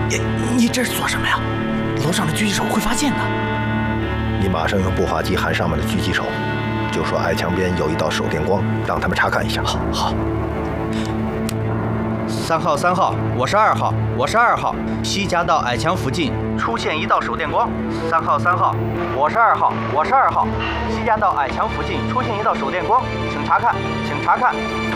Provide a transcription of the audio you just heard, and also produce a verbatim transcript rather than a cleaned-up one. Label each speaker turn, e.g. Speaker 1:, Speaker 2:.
Speaker 1: 你你这是做什么呀？楼上的狙击手会发现的。
Speaker 2: 你马上用步话机喊上面的狙击手，就说矮墙边有一道手电光，让他们查看一下。
Speaker 1: 好，好。
Speaker 3: 三号，三号，我是二号，我是二号。西夹道矮墙附近出现一道手电光。三号，三号，我是二号，我是二号。西夹道矮墙附近出现一道手电光，请查看，请查看。